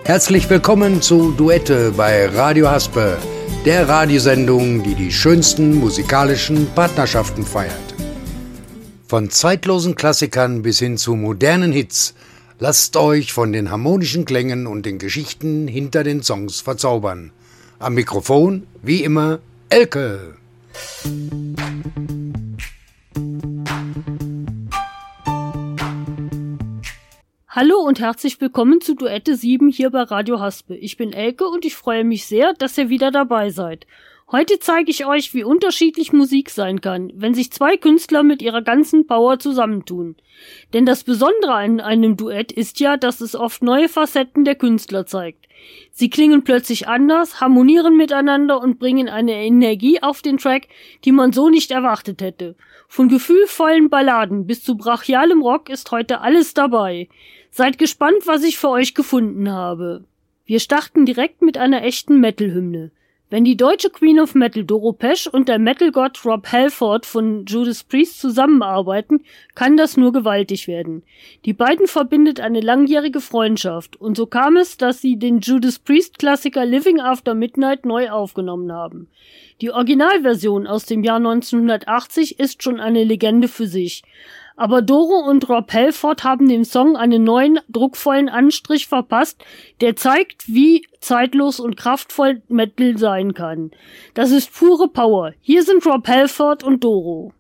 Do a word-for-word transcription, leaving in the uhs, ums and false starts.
Herzlich willkommen zu Duette bei Radio Haspe, der Radiosendung, die die schönsten musikalischen Partnerschaften feiert. Von zeitlosen Klassikern bis hin zu modernen Hits, lasst euch von den harmonischen Klängen und den Geschichten hinter den Songs verzaubern. Am Mikrofon, wie immer, Elke. Hallo und herzlich willkommen zu Duette sieben hier bei Radio Haspe. Ich bin Elke und ich freue mich sehr, dass ihr wieder dabei seid. Heute zeige ich euch, wie unterschiedlich Musik sein kann, wenn sich zwei Künstler mit ihrer ganzen Power zusammentun. Denn das Besondere an einem Duett ist ja, dass es oft neue Facetten der Künstler zeigt. Sie klingen plötzlich anders, harmonieren miteinander und bringen eine Energie auf den Track, die man so nicht erwartet hätte. Von gefühlvollen Balladen bis zu brachialem Rock ist heute alles dabei. Seid gespannt, was ich für euch gefunden habe. Wir starten direkt mit einer echten Metal-Hymne. Wenn die deutsche Queen of Metal Doro Pesch und der Metal-Gott Rob Halford von Judas Priest zusammenarbeiten, kann das nur gewaltig werden. Die beiden verbindet eine langjährige Freundschaft und so kam es, dass sie den Judas Priest-Klassiker Living After Midnight neu aufgenommen haben. Die Originalversion aus dem Jahr neunzehnhundertachtzig ist schon eine Legende für sich. Aber Doro und Rob Halford haben dem Song einen neuen, druckvollen Anstrich verpasst, der zeigt, wie zeitlos und kraftvoll Metal sein kann. Das ist pure Power. Hier sind Rob Halford und Doro.